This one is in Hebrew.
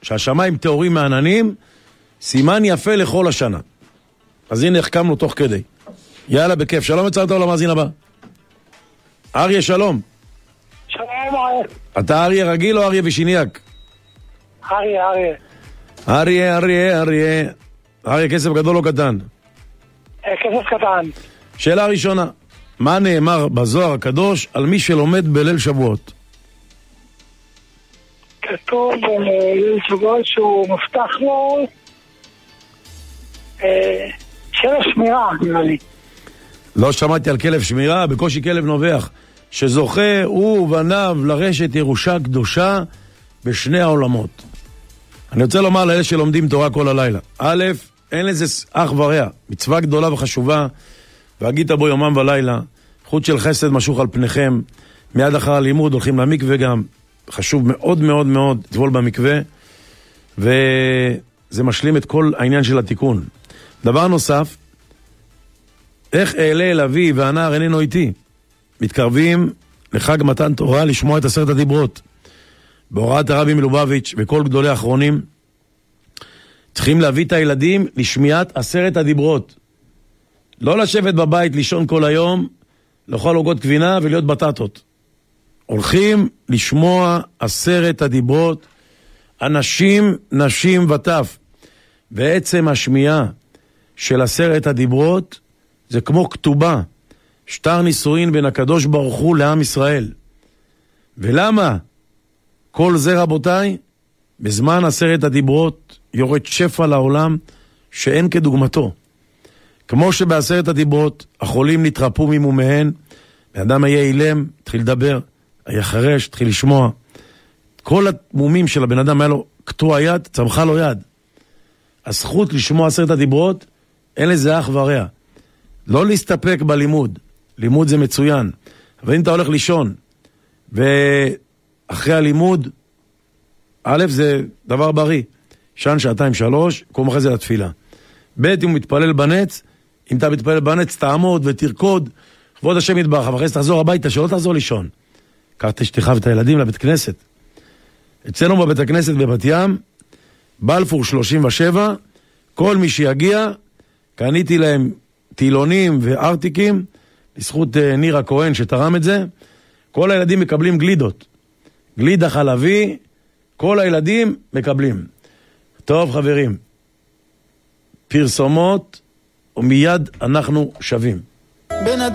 שהשמיים טהורים מעננים, סימן יפה לכל השנה. אז הנה החכמנו תוך כדי. יאללה, בכיף. שלום וצהר טוב למאזין הבא. אריה, שלום. שלום, אריה. אתה אריה רגיל או אריה ושיניאק? אריה. אריה, כסף גדול או קטן? כסף קטן. שאלה ראשונה, מה נאמר בזוהר הקדוש על מי שלומד בליל שבועות? כתוב בליל שבועות שהוא מובטח לו כלב שמירה, נראה לי. לא שמעתי על כלב שמירה, בקושי כלב נובח, שזוכה הוא ובניו לרשת ירושה קדושה בשני העולמות. אני רוצה לומר לאלה שלומדים תורה כל הלילה, א', אין לזה אח ורע, מצווה גדולה וחשובה, והגית בו יומם ולילה, חוט של חסד משוך על פניכם, מיד אחר הלימוד הולכים למקווה גם, חשוב מאוד מאוד מאוד לטבול במקווה, וזה משלים את כל העניין של התיקון. דבר נוסף, איך אעלה אל אבי והנער איננו איתי? מתקרבים לחג מתן תורה לשמוע את 10 הדיברות. בהוראת הרבי מלובביץ' וכל גדולי האחרונים, צריכים להביא את הילדים לשמיעת 10 הדיברות. לא לשבת בבית, לישון כל היום, לאכול עוגות גבינה ולהיות בטטות. הולכים לשמוע 10 הדיברות, אנשים, נשים וטף. ועצם השמיעה של 10 הדיברות, זה כמו כתובה, שטר נישואין בין הקדוש ברוך הוא לעם ישראל. ולמה? כל זה רבותיי, בזמן 10 הדיברות יורד שפע לעולם שאין כדוגמתו. כמו שב10 הדיברות החולים נתרפו ממומיהן, האדם היה אילם, התחיל לדבר, היה חרש, התחיל לשמוע. כל המומים של הבן אדם היה לו קטוע יד, צמחה לו יד. הזכות לשמוע 10 הדיברות, אין לזה אח ורע. לא להסתפק בלימוד, לימוד זה מצוין, אבל אם אתה הולך לישון, ואחרי הלימוד, א', זה דבר בריא, שן 2-3, קום אחרי זה לתפילה. ב', אם הוא מתפלל בנץ, אם אתה מתפלל בנץ, תעמוד ותרקוד, כבוד השם יתברך, ואחרי זה תחזור הביתה, שלא תחזור לישון. קח את אשתך ואת הילדים לבית כנסת. אצלנו בבית הכנסת בבת ים, בלפור 37, כל מי שיגיע, קניתי להם טילונים וארטיקים, לזכות ניר הכהן שתרם את זה, כל הילדים מקבלים גלידות. גלידה חלבי, כל הילדים מקבלים. טוב חברים, פרסומות, ומיד אנחנו שווים.